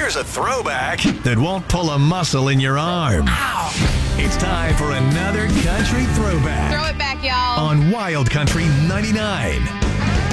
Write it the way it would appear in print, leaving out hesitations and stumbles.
here's a throwback that won't pull a muscle in your arm. Ow. It's time for another country throwback. Throw it back, y'all. On Wild Country 99.